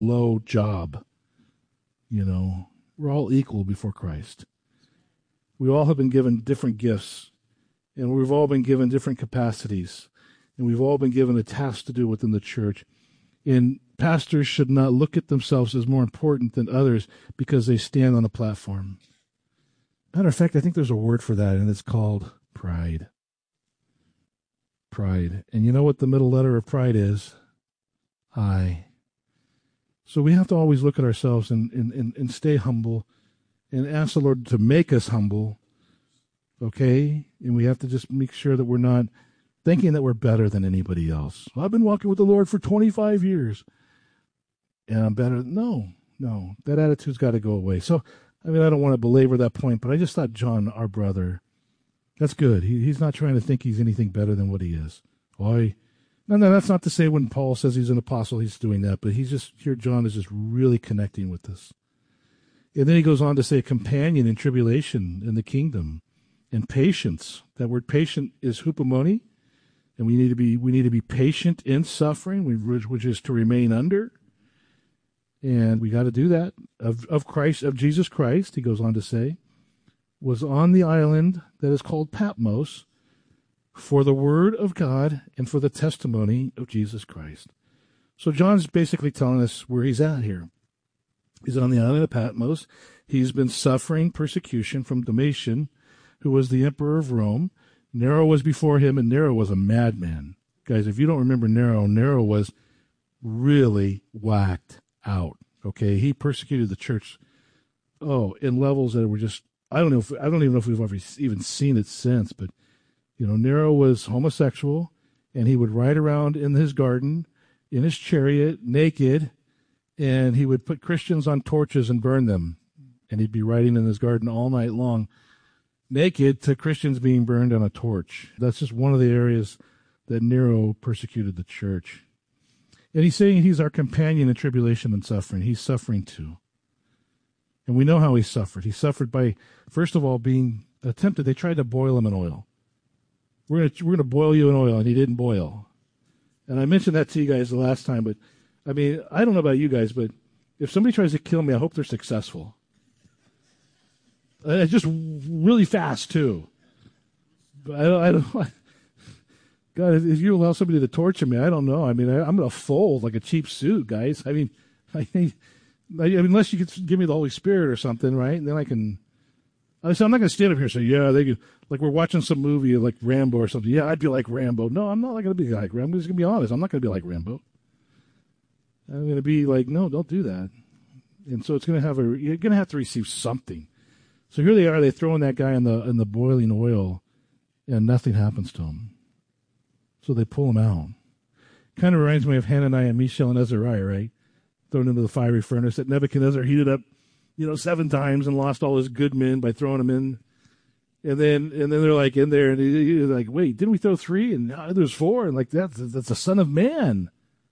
low job. We're all equal before Christ. We all have been given different gifts, and we've all been given different capacities, and we've all been given a task to do within the church. And pastors should not look at themselves as more important than others because they stand on a platform. Matter of fact, I think there's a word for that, and it's called pride. Pride. And you know what the middle letter of pride is? I. So we have to always look at ourselves and stay humble and ask the Lord to make us humble, okay? And we have to just make sure that we're not thinking that we're better than anybody else. Well, I've been walking with the Lord for 25 years, and I'm better. No, that attitude's got to go away. So, I don't want to belabor that point, but I just thought John, our brother, that's good. He's not trying to think he's anything better than what he is. No, that's not to say when Paul says he's an apostle, he's doing that, but John is just really connecting with this. And then he goes on to say companion in tribulation in the kingdom and patience. That word patient is hupomone, and we need to be patient in suffering, which is to remain under. And we got to do that of Christ, of Jesus Christ, he goes on to say, was on the island that is called Patmos for the word of God and for the testimony of Jesus Christ. So John's basically telling us where he's at here. He's on the island of Patmos. He's been suffering persecution from Domitian, who was the emperor of Rome. Nero was before him, and Nero was a madman. Guys, if you don't remember Nero was really whacked out. Okay, he persecuted the church, in levels that were just, I don't even know if we've ever even seen it since, but Nero was homosexual, and he would ride around in his garden, in his chariot, naked, and he would put Christians on torches and burn them. And he'd be riding in his garden all night long, naked, to Christians being burned on a torch. That's just one of the areas that Nero persecuted the church. And he's saying he's our companion in tribulation and suffering. He's suffering too. And we know how he suffered. He suffered by, first of all, being tempted. They tried to boil him in oil. We're gonna boil you in oil, and he didn't boil. And I mentioned that to you guys the last time, but I don't know about you guys, but if somebody tries to kill me, I hope they're successful. Just really fast too. I don't. God, if you allow somebody to torture me, I don't know. I'm gonna fold like a cheap suit, guys. Unless you could give me the Holy Spirit or something, right? And then I can. So I'm not going to stand up here and say, yeah, they could, like we're watching some movie like Rambo or something. Yeah, I'd be like Rambo. No, I'm not going to be like Rambo. I'm just going to be honest. I'm not going to be like Rambo. I'm going to be like, no, don't do that. And so you're going to have to receive something. So here they are. They're throwing that guy in the boiling oil, and nothing happens to him. So they pull him out. Kind of reminds me of Hananiah, Mishael, and Azariah, right? Thrown into the fiery furnace that Nebuchadnezzar heated up 7 times and lost all his good men by throwing them in. And then they're like in there, and he's like, wait, didn't we throw 3? And there's 4. And like, that's the Son of Man.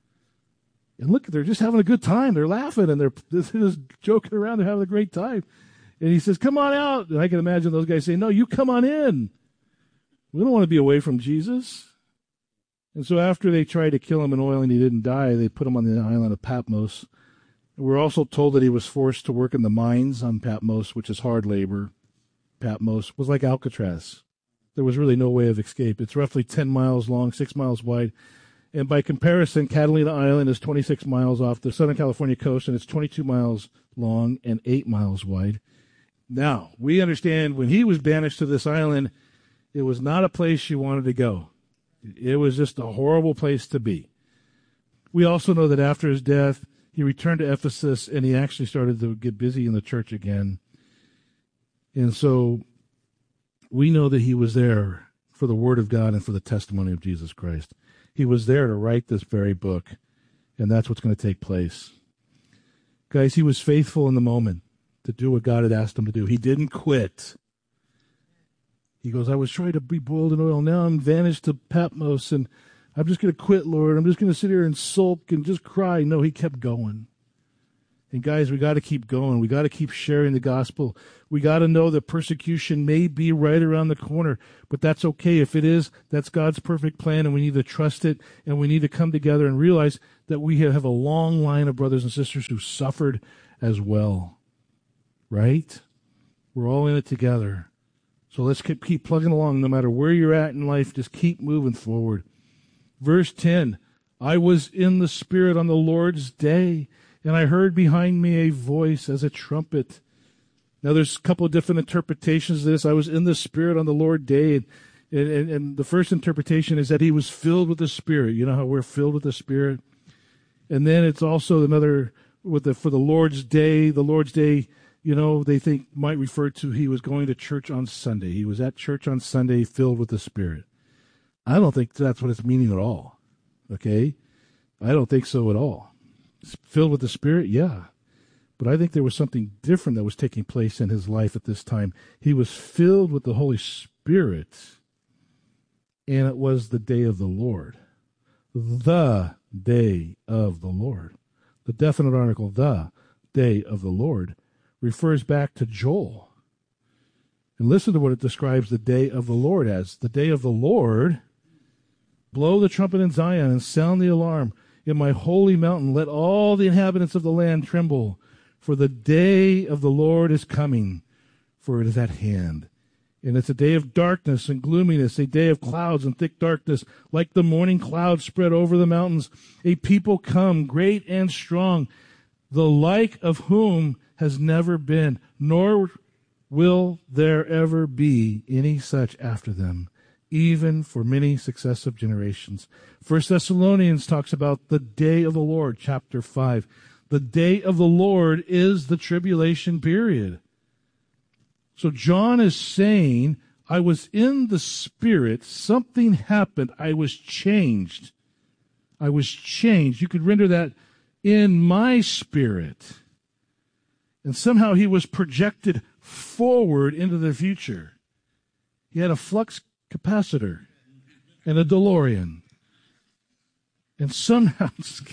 And look, they're just having a good time. They're laughing, and they're just joking around. They're having a great time. And he says, come on out. And I can imagine those guys saying, no, you come on in. We don't want to be away from Jesus. And so after they tried to kill him in oil and he didn't die, they put him on the island of Patmos. We're also told that he was forced to work in the mines on Patmos, which is hard labor. Patmos was like Alcatraz. There was really no way of escape. It's roughly 10 miles long, 6 miles wide. And by comparison, Catalina Island is 26 miles off the Southern California coast, and it's 22 miles long and 8 miles wide. Now, we understand when he was banished to this island, it was not a place you wanted to go. It was just a horrible place to be. We also know that after his death, he returned to Ephesus, and he actually started to get busy in the church again. And so we know that he was there for the word of God and for the testimony of Jesus Christ. He was there to write this very book, and that's what's going to take place. Guys, he was faithful in the moment to do what God had asked him to do. He didn't quit. He goes, I was trying to be boiled in oil. Now I'm vanished to Patmos, and I'm just going to quit, Lord. I'm just going to sit here and sulk and just cry. No, he kept going. And guys, we got to keep going. We got to keep sharing the gospel. We got to know that persecution may be right around the corner, but that's okay. If it is, that's God's perfect plan, and we need to trust it, and we need to come together and realize that we have a long line of brothers and sisters who suffered as well, right? We're all in it together. So let's keep plugging along no matter where you're at in life. Just keep moving forward. Verse 10, I was in the Spirit on the Lord's day, and I heard behind me a voice as a trumpet. Now, there's a couple of different interpretations of this. I was in the Spirit on the Lord's day, and the first interpretation is that he was filled with the Spirit. You know how we're filled with the Spirit? And then it's also another, for the Lord's day. The Lord's day, you know, they think might refer to he was going to church on Sunday. He was at church on Sunday filled with the Spirit. I don't think that's what it's meaning at all, okay? I don't think so at all. Filled with the Spirit, yeah. But I think there was something different that was taking place in his life at this time. He was filled with the Holy Spirit, and it was the day of the Lord. The day of the Lord. The definite article, the day of the Lord, refers back to Joel. And listen to what it describes the day of the Lord as. The day of the Lord, blow the trumpet in Zion and sound the alarm. In my holy mountain, let all the inhabitants of the land tremble, for the day of the Lord is coming, for it is at hand. And it's a day of darkness and gloominess, a day of clouds and thick darkness, like the morning clouds spread over the mountains. A people come, great and strong, the like of whom has never been, nor will there ever be any such after them, even for many successive generations. 1 Thessalonians talks about the day of the Lord, chapter 5. The day of the Lord is the tribulation period. So John is saying, I was in the Spirit, something happened, I was changed. I was changed. You could render that in my spirit. And somehow he was projected forward into the future. He had a flux capacitor and a DeLorean. And somehow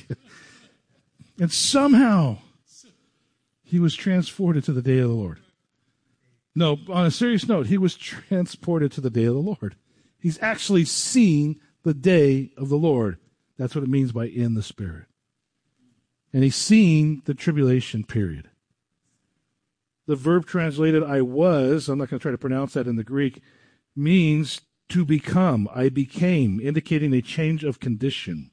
he was transported to the day of the Lord. No, on a serious note, he was transported to the day of the Lord. He's actually seen the day of the Lord. That's what it means by in the Spirit. And he's seen the tribulation period. The verb translated I was, I'm not going to try to pronounce that in the Greek, means to become. I became, indicating a change of condition.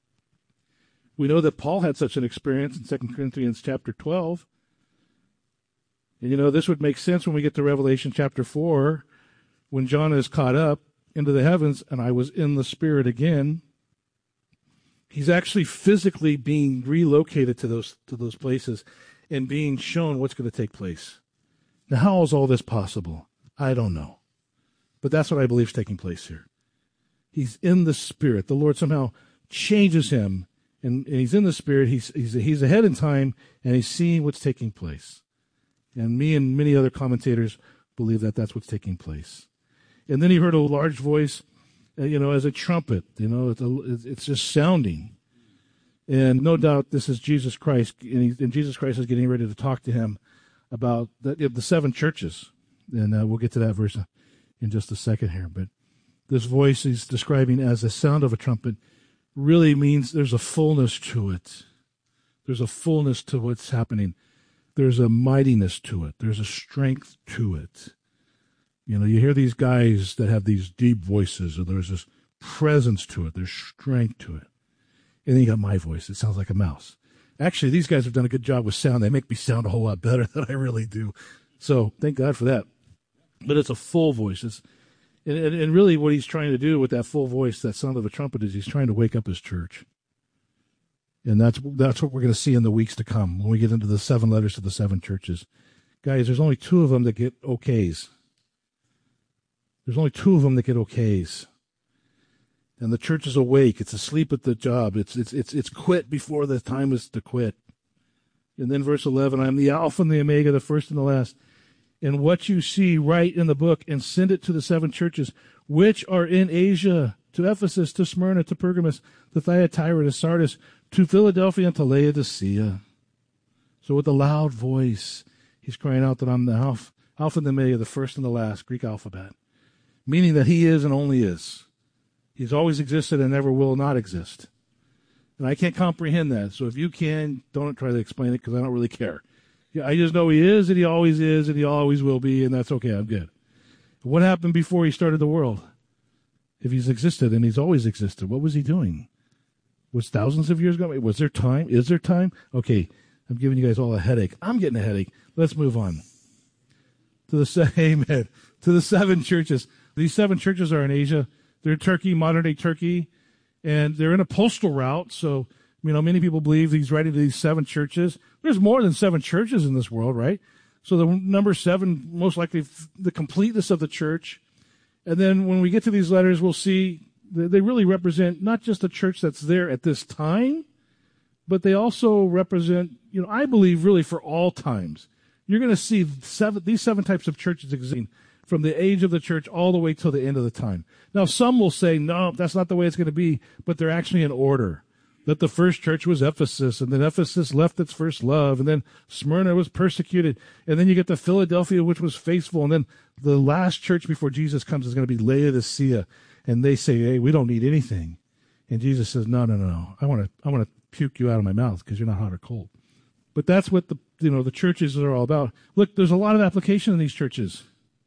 We know that Paul had such an experience in 2 Corinthians chapter 12. And you know, this would make sense when we get to Revelation chapter 4, when John is caught up into the heavens, and I was in the Spirit again. He's actually physically being relocated to those places and being shown what's going to take place. Now, how is all this possible? I don't know. But that's what I believe is taking place here. He's in the Spirit. The Lord somehow changes him, and he's in the Spirit. He's ahead in time, and he's seeing what's taking place. And me and many other commentators believe that that's what's taking place. And then he heard a large voice, as a trumpet. It's just sounding. And no doubt this is Jesus Christ, and Jesus Christ is getting ready to talk to him about the seven churches. And we'll get to that verse in just a second here. But this voice he's describing as the sound of a trumpet really means there's a fullness to it. There's a fullness to what's happening. There's a mightiness to it. There's a strength to it. You hear these guys that have these deep voices, and there's this presence to it. There's strength to it. And then you got my voice. It sounds like a mouse. Actually, these guys have done a good job with sound. They make me sound a whole lot better than I really do. So thank God for that. But it's a full voice. And really what he's trying to do with that full voice, that sound of a trumpet, is he's trying to wake up his church. And that's what we're going to see in the weeks to come when we get into the 7 letters to the 7 churches. Guys, there's only 2 of them that get okays. There's only 2 of them that get okays. And the church is awake. It's asleep at the job. It's quit before the time is to quit. And then verse 11, I am the Alpha and the Omega, the first and the last. And what you see, write in the book and send it to the 7 churches, which are in Asia, to Ephesus, to Smyrna, to Pergamos, to Thyatira, to Sardis, to Philadelphia, and to Laodicea. So with a loud voice, he's crying out that I'm the Alpha and the Omega, the first and the last, Greek alphabet, meaning that he is and only is. He's always existed and never will not exist. And I can't comprehend that. So if you can, don't try to explain it because I don't really care. Yeah, I just know he is and he always will be, and that's okay. I'm good. What happened before he started the world? If he's existed and he's always existed, what was he doing? Was thousands of years ago? Was there time? Is there time? Okay, I'm giving you guys all a headache. I'm getting a headache. Let's move on. Amen. To the 7 churches. These 7 churches are in Asia. They're in Turkey, modern-day Turkey, and they're in a postal route. So, many people believe he's writing to these 7 churches. There's more than 7 churches in this world, right? So the number 7, most likely the completeness of the church. And then when we get to these letters, we'll see they really represent not just the church that's there at this time, but they also represent, I believe really for all times. You're going to see these 7 types of churches existing from the age of the church all the way till the end of the time. Now, some will say, no, that's not the way it's going to be, but they're actually in order. That the first church was Ephesus, and then Ephesus left its first love, and then Smyrna was persecuted, and then you get to Philadelphia, which was faithful, and then the last church before Jesus comes is going to be Laodicea, and they say, hey, we don't need anything. And Jesus says, no, I want to puke you out of my mouth because you're not hot or cold. But that's what the churches are all about. Look, there's a lot of application in these churches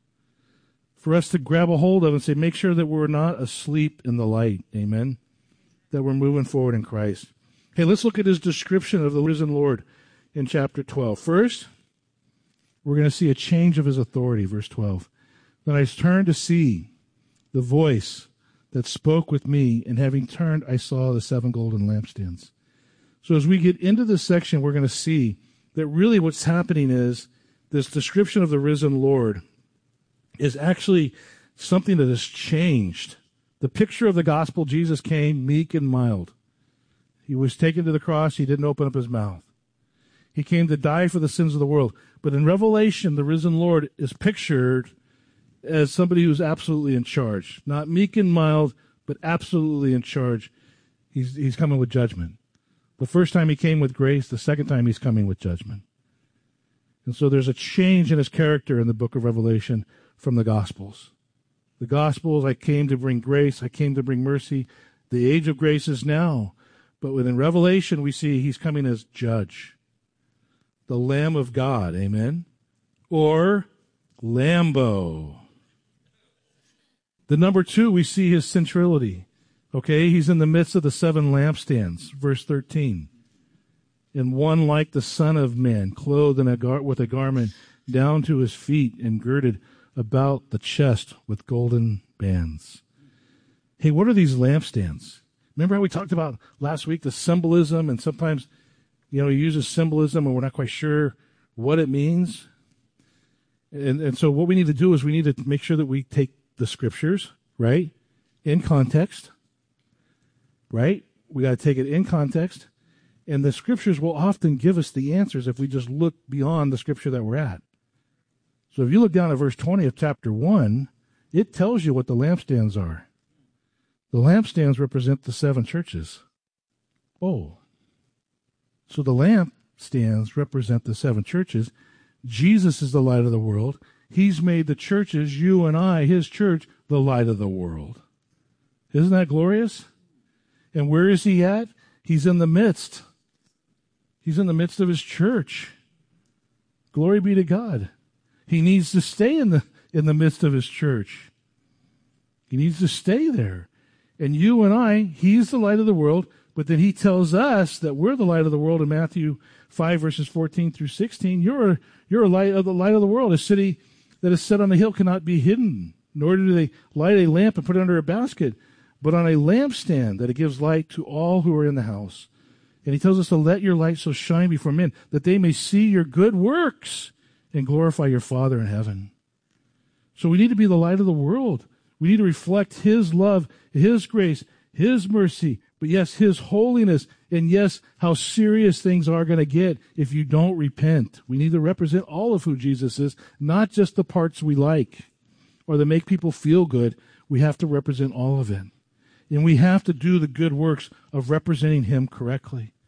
for us to grab a hold of and say, make sure that we're not asleep in the light. Amen. That we're moving forward in Christ. Hey, let's look at his description of the risen Lord in chapter 12. First, we're going to see a change of his authority, verse 12. Then I turned to see the voice that spoke with me, and having turned, I saw the 7 golden lampstands. So as we get into this section, we're going to see that really what's happening is this description of the risen Lord is actually something that has changed. The picture of the gospel, Jesus came meek and mild. He was taken to the cross. He didn't open up his mouth. He came to die for the sins of the world. But in Revelation, the risen Lord is pictured as somebody who's absolutely in charge. Not meek and mild, but absolutely in charge. He's coming with judgment. The first time he came with grace, the second time he's coming with judgment. And so there's a change in his character in the book of Revelation from the Gospels. The Gospels, I came to bring grace, I came to bring mercy. The age of grace is now. But within Revelation, we see he's coming as judge. The Lamb of God, amen? Or Lambo. The number 2, we see his centrality. Okay, he's in the midst of the 7 lampstands, verse 13. And one like the Son of Man, clothed with a garment down to his feet and girded about the chest with golden bands. Hey, what are these lampstands? Remember how we talked about last week the symbolism, and sometimes, he uses symbolism and we're not quite sure what it means. And so what we need to do is we need to make sure that we take the scriptures, right, in context, right? We got to take it in context, and the scriptures will often give us the answers if we just look beyond the scripture that we're at. So if you look down at verse 20 of chapter 1, it tells you what the lampstands are. The lampstands represent the 7 churches. Oh. So the lampstands represent the 7 churches. Jesus is the light of the world. He's made the churches, you and I, his church, the light of the world. Isn't that glorious? And where is he at? He's in the midst. He's in the midst of his church. Glory be to God. He needs to stay in the midst of his church. He needs to stay there. And you and I, he's the light of the world, but then he tells us that we're the light of the world in Matthew 5, verses 14 through 16. You're a light of the world. A city that is set on a hill cannot be hidden, nor do they light a lamp and put it under a basket, but on a lampstand, that it gives light to all who are in the house. And he tells us to let your light so shine before men, that they may see your good works and glorify your Father in heaven. So we need to be the light of the world. We need to reflect his love, his grace, his mercy, but yes, his holiness, and yes, how serious things are going to get if you don't repent. We need to represent all of who Jesus is, not just the parts we like or that make people feel good. We have to represent all of it. And we have to do the good works of representing him correctly.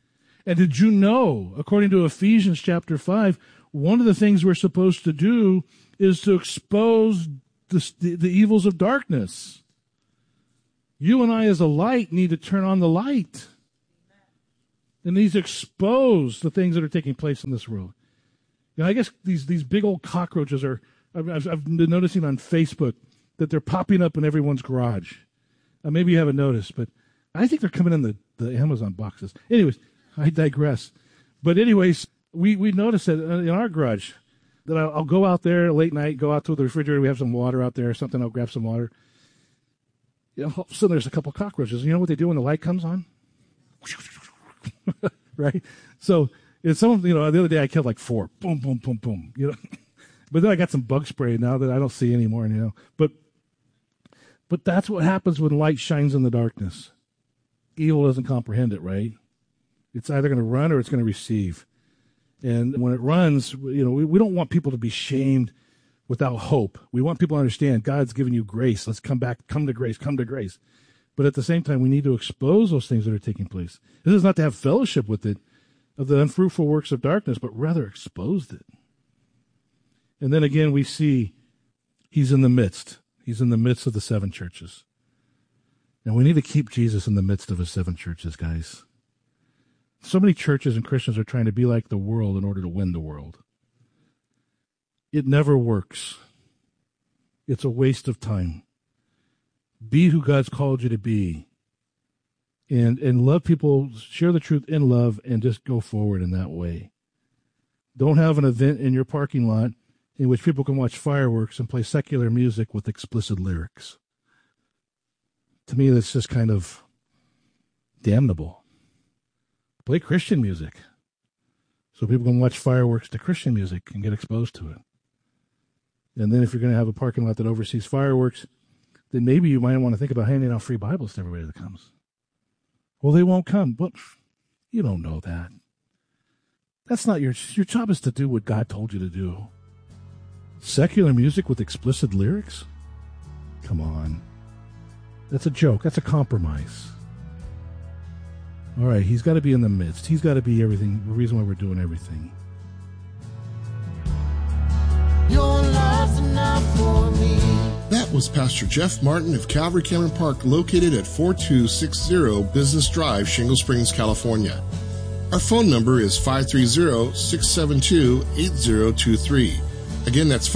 And did you know, according to Ephesians chapter 5, one of the things we're supposed to do is to expose the evils of darkness. You and I as a light need to turn on the light. And needs to expose the things that are taking place in this world. You know, I guess these big old cockroaches are, I've been noticing on Facebook that they're popping up in everyone's garage. Maybe you haven't noticed, but I think they're coming in the Amazon boxes. Anyways, I digress. But anyways, we noticed that in our garage that I'll go out there late night, go out to the refrigerator, we have some water out there or something, I'll grab some water. You know, all of a sudden there's a couple cockroaches. You know what they do when the light comes on? Right? So it's the other day I killed like 4. Boom, boom, boom, boom. You know, but then I got some bug spray now that I don't see anymore. You know, but that's what happens when light shines in the darkness. Evil doesn't comprehend it, right? It's either going to run or it's going to receive. And when it runs, you know, we don't want people to be shamed without hope. We want people to understand God's given you grace. Let's come back, come to grace. But at the same time, we need to expose those things that are taking place. This is not to have fellowship with it, of the unfruitful works of darkness, but rather exposed it. And then again, we see he's in the midst. He's in the midst of the 7 churches. And we need to keep Jesus in the midst of his 7 churches, guys. So many churches and Christians are trying to be like the world in order to win the world. It never works. It's a waste of time. Be who God's called you to be. And love people, share the truth in love, and just go forward in that way. Don't have an event in your parking lot in which people can watch fireworks and play secular music with explicit lyrics. To me, that's just kind of damnable. Play Christian music so people can watch fireworks to Christian music and get exposed to it. And then if you're going to have a parking lot that oversees fireworks, then maybe you might want to think about handing out free Bibles to everybody that comes. Well, they won't come. But you don't know that. That's not your job is to do what God told you to do. Secular music with explicit lyrics? Come on. That's a joke. That's a compromise. All right, he's got to be in the midst. He's got to be everything, the reason why we're doing everything. Your love's enough for me. That was Pastor Jeff Martin of Calvary Cameron Park, located at 4260 Business Drive, Shingle Springs, California. Our phone number is 530-672-8023. Again, that's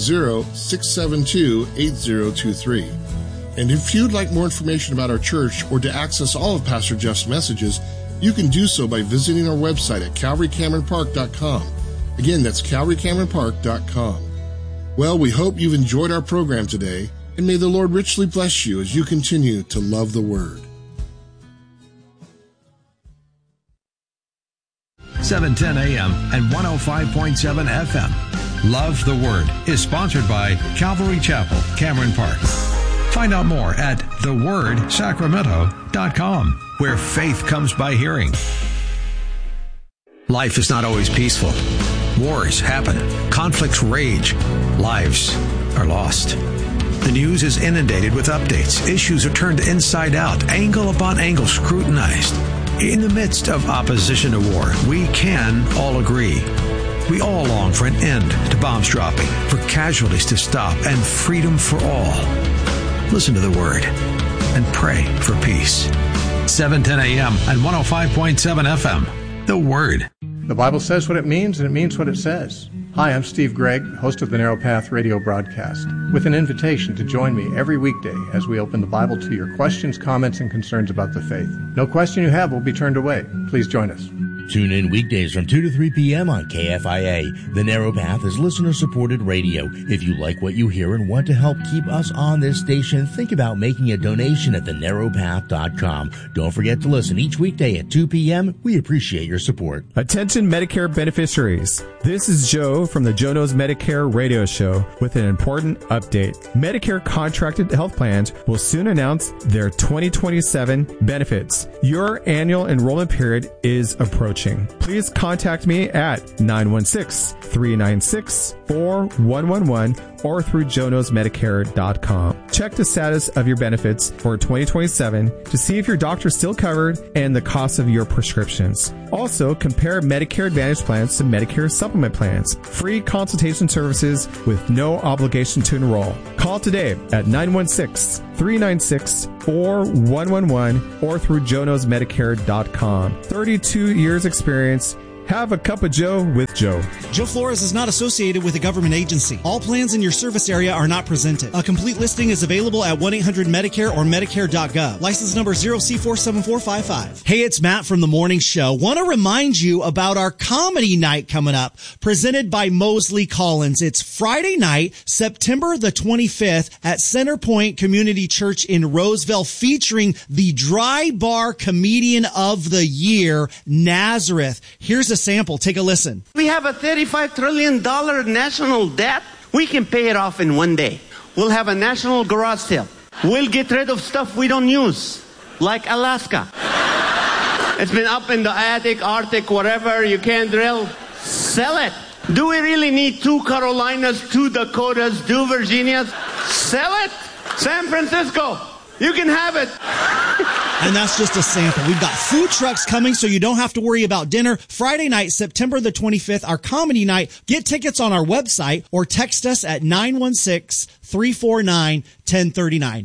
530-672-8023. And if you'd like more information about our church or to access all of Pastor Jeff's messages, you can do so by visiting our website at calvarycameronpark.com. Again, that's calvarycameronpark.com. Well, we hope you've enjoyed our program today, and may the Lord richly bless you as you continue to love the Word. 710 AM and 105.7 FM. Love the Word is sponsored by Calvary Chapel, Cameron Park. Find out more at thewordsacramento.com, where faith comes by hearing. Life is not always peaceful. Wars happen. Conflicts rage. Lives are lost. The news is inundated with updates. Issues are turned inside out, angle upon angle scrutinized. In the midst of opposition to war, we can all agree. We all long for an end to bombs dropping, for casualties to stop, and freedom for all. Listen to the Word and pray for peace. 710 AM and 105.7 FM. The Word. The Bible says what it means, and it means what it says. Hi, I'm Steve Gregg, host of the Narrow Path radio broadcast, with an invitation to join me every weekday as we open the Bible to your questions, comments, and concerns about the faith. No question you have will be turned away. Please join us. Tune in weekdays from 2 to 3 p.m. on KFIA. The Narrow Path is listener-supported radio. If you like what you hear and want to help keep us on this station, think about making a donation at thenarrowpath.com. Don't forget to listen each weekday at 2 p.m. We appreciate your support. Attention Medicare beneficiaries. This is Joe from the Joe Knows Medicare radio show with an important update. Medicare contracted health plans will soon announce their 2027 benefits. Your annual enrollment period is approaching. Please contact me at 916-396-4111 or through jonosmedicare.com. Check the status of your benefits for 2027 to see if your doctor's still covered and the cost of your prescriptions. Also, compare Medicare Advantage plans to Medicare Supplement plans. Free consultation services with no obligation to enroll. Call today at 916-396-4111 or through jonosmedicare.com. 32 years experience. Have a cup of Joe with Joe. Joe Flores is not associated with a government agency. All plans in your service area are not presented. A complete listing is available at 1-800-MEDICARE or Medicare.gov. License number 0C47455. Hey, it's Matt from The Morning Show. Want to remind you about our comedy night coming up, presented by Mosley Collins. It's Friday night, September the 25th at Centerpoint Community Church in Roseville, featuring the Dry Bar Comedian of the Year, Nazareth. Here's a sample. Take a listen. We have a $35 trillion national debt. We can pay it off in one day. We'll have a national garage sale. We'll get rid of stuff we don't use, like Alaska. It's been up in the attic, Arctic, whatever. You can't drill. Sell it. Do we really need 2 Carolinas, 2 Dakotas, 2 Virginias? Sell it. San Francisco. You can have it. And that's just a sample. We've got food trucks coming, so you don't have to worry about dinner. Friday night, September the 25th, our comedy night. Get tickets on our website or text us at 916-349-1039.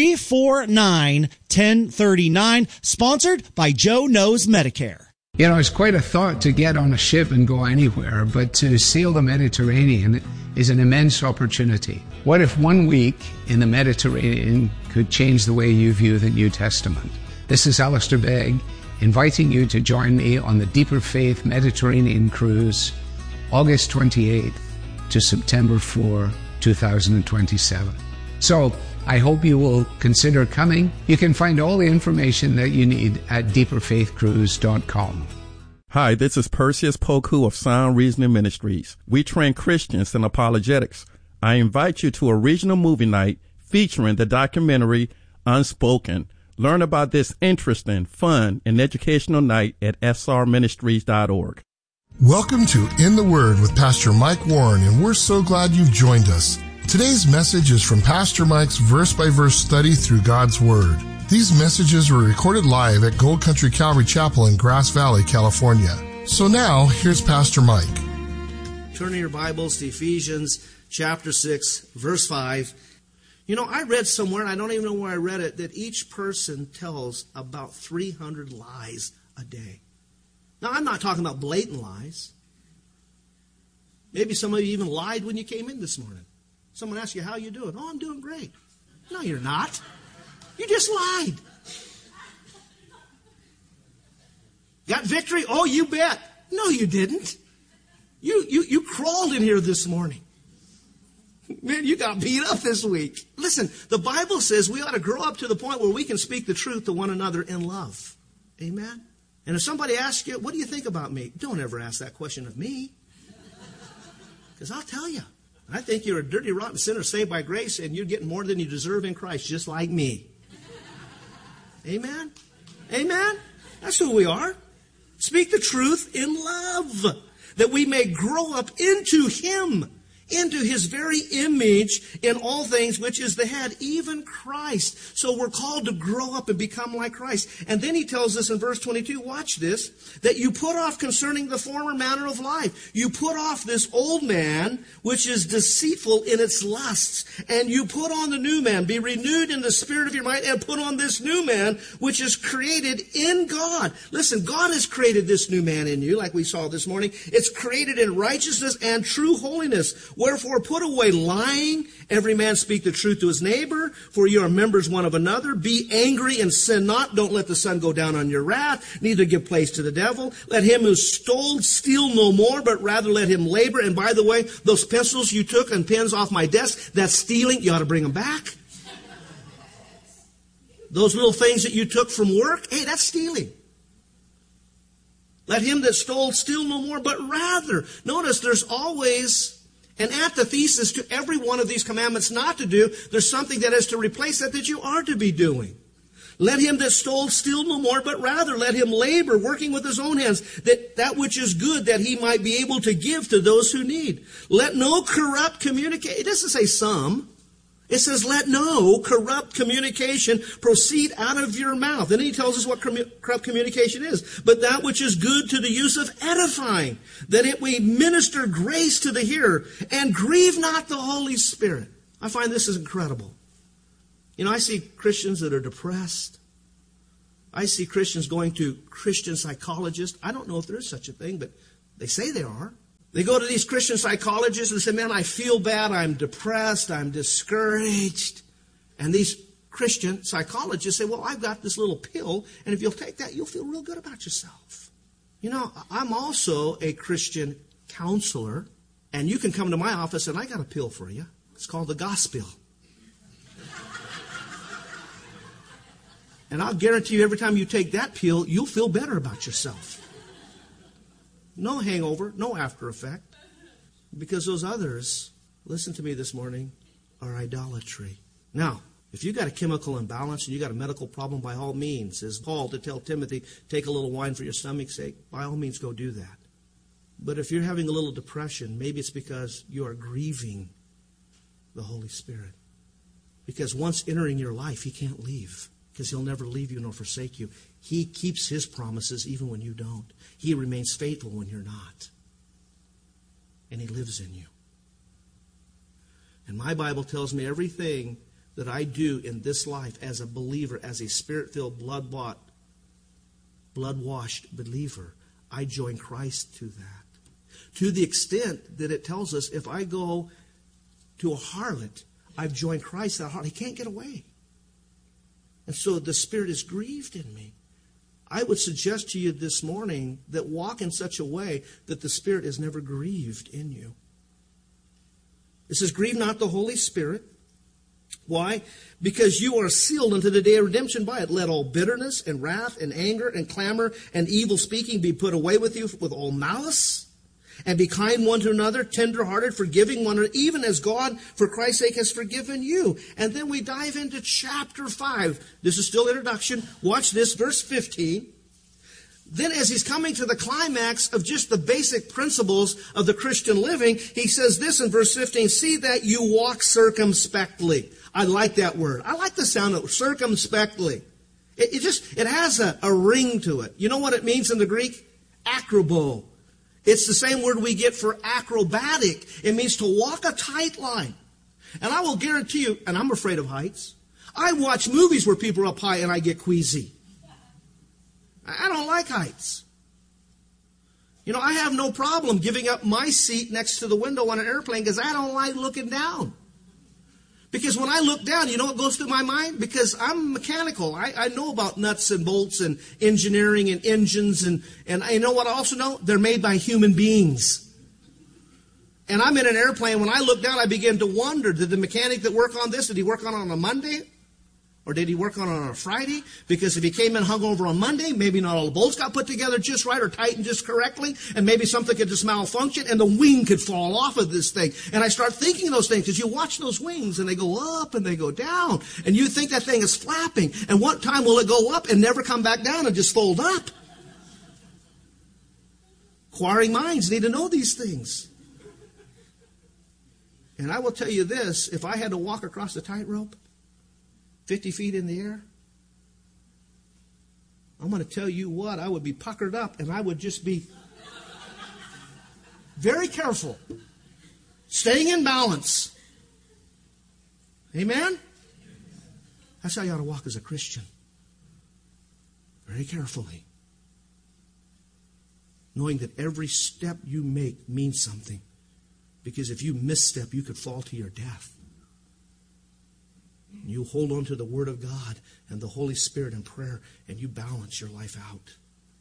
349-1039. Sponsored by Joe Knows Medicare. You know, it's quite a thought to get on a ship and go anywhere, but to sail the Mediterranean is an immense opportunity. What if 1 week in the Mediterranean could change the way you view the New Testament? This is Alistair Begg, inviting you to join me on the Deeper Faith Mediterranean Cruise, August 28th to September 4, 2027. So, I hope you will consider coming. You can find all the information that you need at deeperfaithcruise.com. Hi, this is Perseus Poku of Sound Reasoning Ministries. We train Christians in apologetics. I invite you to a regional movie night featuring the documentary Unspoken. Learn about this interesting, fun, and educational night at srministries.org. Welcome to In the Word with Pastor Mike Warren, and we're so glad you've joined us. Today's message is from Pastor Mike's verse-by-verse study through God's Word. These messages were recorded live at Gold Country Calvary Chapel in Grass Valley, California. So now, here's Pastor Mike. Turn in your Bibles to Ephesians chapter 6, verse 5. You know, I read somewhere, and I don't even know where I read it, that each person tells about 300 lies a day. Now, I'm not talking about blatant lies. Maybe some of you even lied when you came in this morning. Someone asked you, how you doing? Oh, I'm doing great. No, you're not. You just lied. Got victory? Oh, you bet. No, you didn't. You crawled in here this morning. Man, you got beat up this week. Listen, the Bible says we ought to grow up to the point where we can speak the truth to one another in love. Amen? And if somebody asks you, what do you think about me? Don't ever ask that question of me. Because I'll tell you. I think you're a dirty, rotten sinner saved by grace, and you're getting more than you deserve in Christ, just like me. Amen? Amen? That's who we are. Speak the truth in love, that we may grow up into Him, into His very image in all things, which is the head, even Christ. So we're called to grow up and become like Christ. And then he tells us in verse 22, watch this, that you put off concerning the former manner of life. You put off this old man, which is deceitful in its lusts, and you put on the new man. Be renewed in the spirit of your mind, and put on this new man, which is created in God. Listen, God has created this new man in you, like we saw this morning. It's created in righteousness and true holiness. Wherefore, put away lying. Every man speak the truth to his neighbor, for you are members one of another. Be angry and sin not. Don't let the sun go down on your wrath, neither give place to the devil. Let him who stole steal no more, but rather let him labor. And by the way, those pencils you took and pens off my desk, that's stealing. You ought to bring them back. Those little things that you took from work, hey, that's stealing. Let him that stole steal no more, but rather. Notice there's always an antithesis to every one of these commandments not to do. There's something that is to replace that you are to be doing. Let him that stole steal no more, but rather let him labor, working with his own hands, that which is good, that he might be able to give to those who need. Let no corrupt communication, it doesn't say some. It says, let no corrupt communication proceed out of your mouth. And then he tells us what corrupt communication is. But that which is good to the use of edifying, that it may minister grace to the hearer, and grieve not the Holy Spirit. I find this is incredible. You know, I see Christians that are depressed. I see Christians going to Christian psychologists. I don't know if there is such a thing, but they say there are. They go to these Christian psychologists and say, man, I feel bad, I'm depressed, I'm discouraged. And these Christian psychologists say, well, I've got this little pill, and if you'll take that, you'll feel real good about yourself. You know, I'm also a Christian counselor, and you can come to my office and I got a pill for you. It's called the gospel. And I'll guarantee you every time you take that pill, you'll feel better about yourself. No hangover, no after effect. Because those others, listen to me this morning, are idolatry. Now, if you got a chemical imbalance and you got a medical problem, by all means, as Paul to tell Timothy, take a little wine for your stomach's sake, by all means go do that. But if you're having a little depression, maybe it's because you are grieving the Holy Spirit. Because once entering your life, he can't leave. Because he'll never leave you nor forsake you. He keeps his promises even when you don't. He remains faithful when you're not. And he lives in you. And my Bible tells me everything that I do in this life as a believer, as a spirit-filled, blood-bought, blood-washed believer, I join Christ to that. To the extent that it tells us if I go to a harlot, I've joined Christ to that harlot. He can't get away. And so the Spirit is grieved in me. I would suggest to you this morning that walk in such a way that the Spirit is never grieved in you. It says, grieve not the Holy Spirit. Why? Because you are sealed unto the day of redemption by it. Let all bitterness and wrath and anger and clamor and evil speaking be put away with you with all malice. And be kind one to another, tender-hearted, forgiving one another, even as God, for Christ's sake, has forgiven you. And then we dive into chapter 5. This is still introduction. Watch this, verse 15. Then as he's coming to the climax of just the basic principles of the Christian living, he says this in verse 15, see that you walk circumspectly. I like that word. I like the sound of circumspectly. It has a ring to it. You know what it means in the Greek? Acrobo. It's the same word we get for acrobatic. It means to walk a tight line. And I will guarantee you, and I'm afraid of heights, I watch movies where people are up high and I get queasy. I don't like heights. You know, I have no problem giving up my seat next to the window on an airplane because I don't like looking down. Because when I look down, you know what goes through my mind? Because I'm mechanical. I know about nuts and bolts and engineering and engines. And I know what I also know? They're made by human beings. And I'm in an airplane. When I look down, I begin to wonder, did the mechanic that worked on this, did he work on a Monday? Or did he work on it on a Friday? Because if he came in hungover on Monday, maybe not all the bolts got put together just right or tightened just correctly, and maybe something could just malfunction, and the wing could fall off of this thing. And I start thinking those things, because you watch those wings, and they go up and they go down, and you think that thing is flapping. And what time will it go up and never come back down and just fold up? Inquiring minds need to know these things. And I will tell you this, if I had to walk across the tightrope, 50 feet in the air, I'm going to tell you what, I would be puckered up and I would just be very careful, staying in balance. Amen? That's how you ought to walk as a Christian. Very carefully. Knowing that every step you make means something. Because if you misstep, you could fall to your death. You hold on to the Word of God and the Holy Spirit in prayer, and you balance your life out.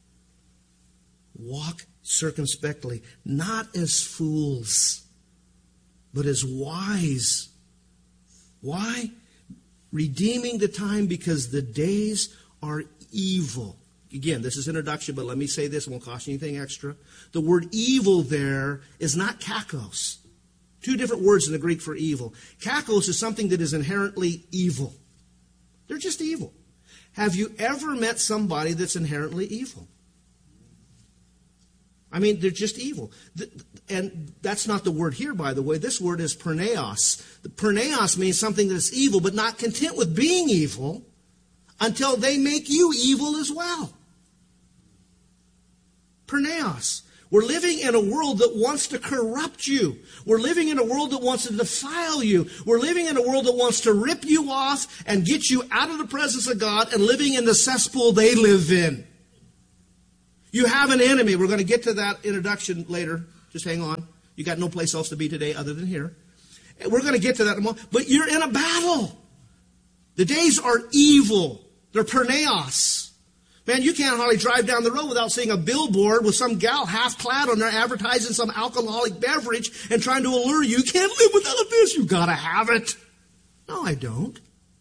Walk circumspectly, not as fools, but as wise. Why? Redeeming the time, because the days are evil. Again, this is introduction, but let me say this, it won't cost you anything extra. The word evil there is not kakos. Two different words in the Greek for evil. Kakos is something that is inherently evil. They're just evil. Have you ever met somebody that's inherently evil? I mean, they're just evil. And that's not the word here, by the way. This word is perneos. The perneos means something that's evil, but not content with being evil until they make you evil as well. Perneos. We're living in a world that wants to corrupt you. We're living in a world that wants to defile you. We're living in a world that wants to rip you off and get you out of the presence of God and living in the cesspool they live in. You have an enemy. We're going to get to that introduction later. Just hang on. You got no place else to be today other than here. We're going to get to that in a moment. But you're in a battle. The days are evil. They're perneos. Man, you can't hardly drive down the road without seeing a billboard with some gal half-clad on there advertising some alcoholic beverage and trying to allure you. You can't live without this. You've got to have it. No, I don't.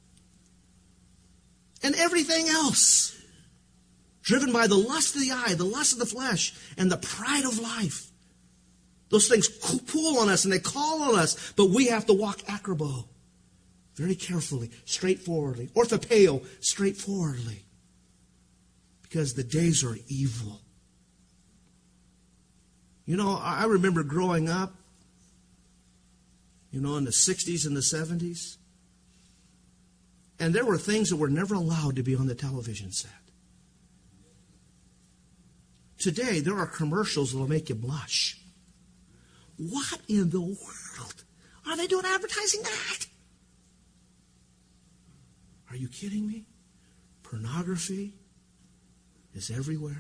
And everything else. Driven by the lust of the eye, the lust of the flesh, and the pride of life. Those things pull on us and they call on us, but we have to walk acrobo. Very carefully, straightforwardly. Orthopeo, straightforwardly. Because the days are evil. You know, I remember growing up, in the 60s and the 70s. And there were things that were never allowed to be on the television set. Today, there are commercials that will make you blush. What in the world are they doing advertising that? Are you kidding me? Pornography is everywhere.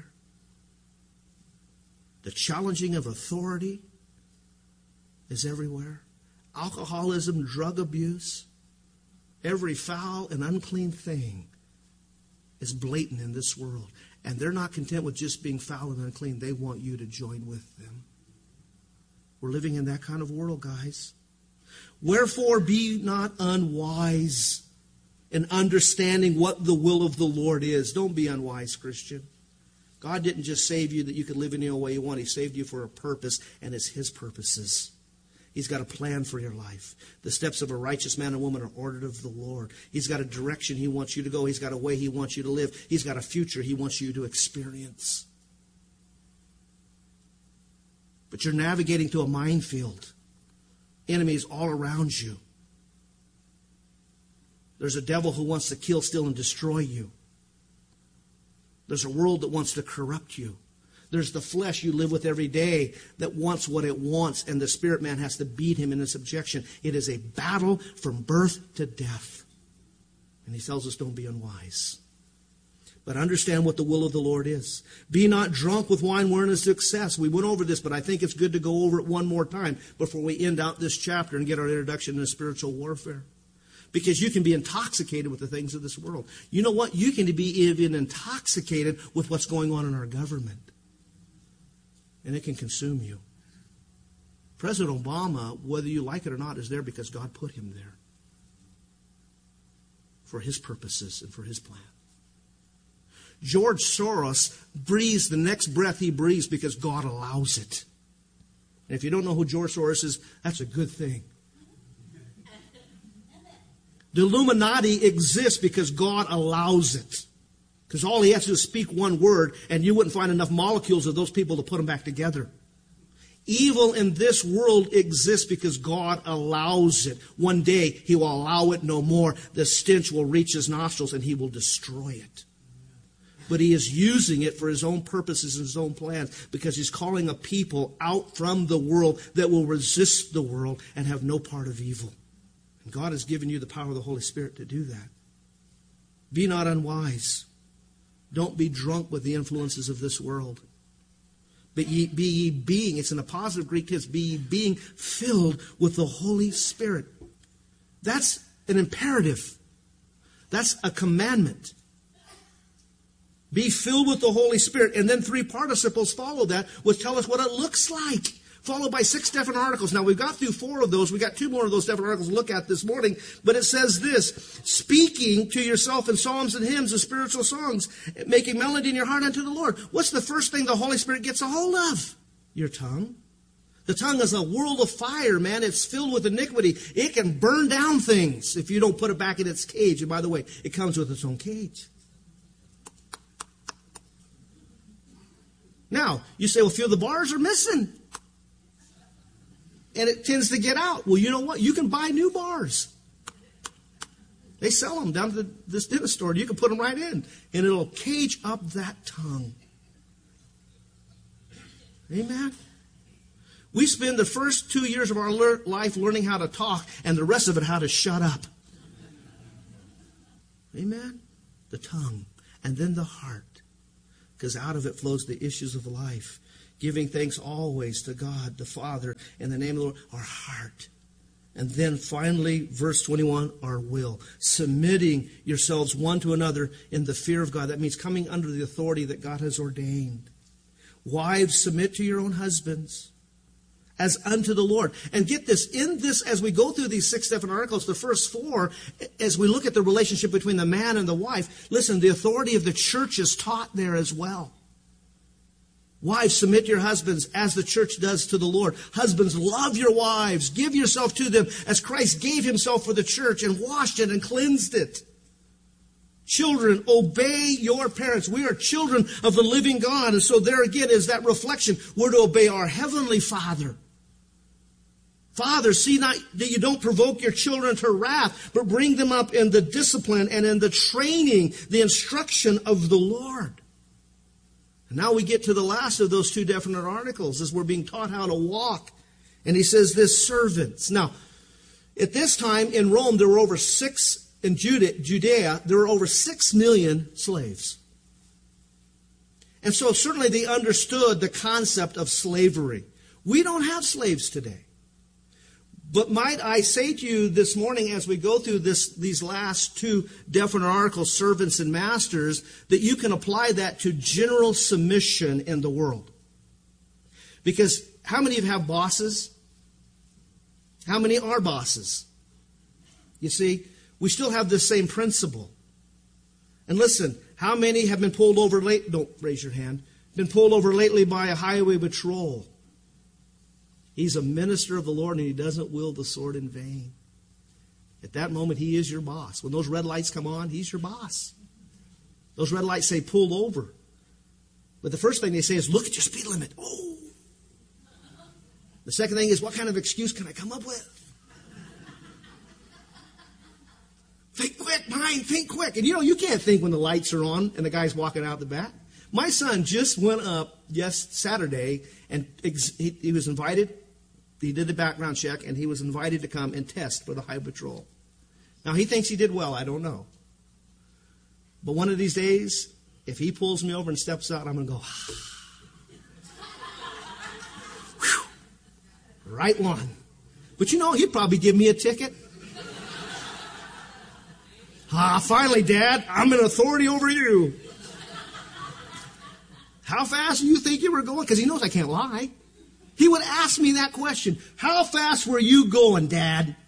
The challenging of authority is everywhere. Alcoholism, drug abuse, every foul and unclean thing is blatant in this world. And they're not content with just being foul and unclean. They want you to join with them. We're living in that kind of world, guys. Wherefore be not unwise in understanding what the will of the Lord is. Don't be unwise, Christian. God didn't just save you that you could live any way you want. He saved you for a purpose, and it's His purposes. He's got a plan for your life. The steps of a righteous man and woman are ordered of the Lord. He's got a direction He wants you to go. He's got a way He wants you to live. He's got a future He wants you to experience. But you're navigating through a minefield. Enemies all around you. There's a devil who wants to kill, steal, and destroy you. There's a world that wants to corrupt you. There's the flesh you live with every day that wants what it wants, and the spirit man has to beat him in subjection. It is a battle from birth to death. And He tells us don't be unwise. But understand what the will of the Lord is. Be not drunk with wine wherein is excess. We went over this, but I think it's good to go over it one more time before we end out this chapter and get our introduction into spiritual warfare. Because you can be intoxicated with the things of this world. You know what? You can be even intoxicated with what's going on in our government. And it can consume you. President Obama, whether you like it or not, is there because God put him there. For His purposes and for His plan. George Soros breathes the next breath he breathes because God allows it. And if you don't know who George Soros is, that's a good thing. The Illuminati exists because God allows it. Because all he has to do is speak one word, and you wouldn't find enough molecules of those people to put them back together. Evil in this world exists because God allows it. One day, He will allow it no more. The stench will reach His nostrils, and He will destroy it. But He is using it for His own purposes and His own plans, because He's calling a people out from the world that will resist the world and have no part of evil. And God has given you the power of the Holy Spirit to do that. Be not unwise. Don't be drunk with the influences of this world. But be ye being, it's in a positive Greek tense, be ye being filled with the Holy Spirit. That's an imperative. That's a commandment. Be filled with the Holy Spirit. And then 3 participles follow that, which tell us what it looks like. Followed by 6 different articles. Now, we've got through 4 of those. We got 2 more of those different articles to look at this morning. But it says this: speaking to yourself in psalms and hymns and spiritual songs, making melody in your heart unto the Lord. What's the first thing the Holy Spirit gets a hold of? Your tongue. The tongue is a world of fire, man. It's filled with iniquity. It can burn down things if you don't put it back in its cage. And by the way, it comes with its own cage. Now, you say, well, a few of the bars are missing. And it tends to get out. Well, you know what? You can buy new bars. They sell them down to this dentist store. You can put them right in. And it'll cage up that tongue. Amen? We spend the first 2 years of our life learning how to talk, and the rest of it how to shut up. Amen? The tongue. And then the heart. Because out of it flows the issues of life. Giving thanks always to God, the Father, in the name of the Lord. Our heart. And then finally, verse 21, our will. Submitting yourselves one to another in the fear of God. That means coming under the authority that God has ordained. Wives, submit to your own husbands as unto the Lord. And get this, in this, as we go through these 6 different articles, the first 4, as we look at the relationship between the man and the wife, listen, the authority of the church is taught there as well. Wives, submit to your husbands as the church does to the Lord. Husbands, love your wives. Give yourself to them as Christ gave himself for the church and washed it and cleansed it. Children, obey your parents. We are children of the living God. And so there again is that reflection. We're to obey our heavenly Father. Father, see not that you don't provoke your children to wrath, but bring them up in the discipline and in the training, the instruction of the Lord. And now we get to the last of those 2 definite articles as we're being taught how to walk. And he says this, servants. Now, at this time in Rome, there were over in Judea, there were over 6 million slaves. And so certainly they understood the concept of slavery. We don't have slaves today. But might I say to you this morning as we go through these last 2 definite articles, servants and masters, that you can apply that to general submission in the world. Because how many of you have bosses? How many are bosses? You see, we still have this same principle. And listen, how many have been pulled over late? Don't raise your hand. Been pulled over lately by a highway patrol. He's a minister of the Lord and he doesn't wield the sword in vain. At that moment, he is your boss. When those red lights come on, he's your boss. Those red lights say pull over. But the first thing they say is look at your speed limit. Oh. The second thing is what kind of excuse can I come up with? Think quick, mind, think quick. And you can't think when the lights are on and the guy's walking out the back. My son just went up Saturday and he was invited. He did the background check, and he was invited to come and test for the highway patrol. Now, he thinks he did well. I don't know. But one of these days, if he pulls me over and steps out, I'm going to go, right one. But he'd probably give me a ticket. Finally, Dad, I'm an authority over you. How fast do you think you were going? Because he knows I can't lie. He would ask me that question. How fast were you going, Dad?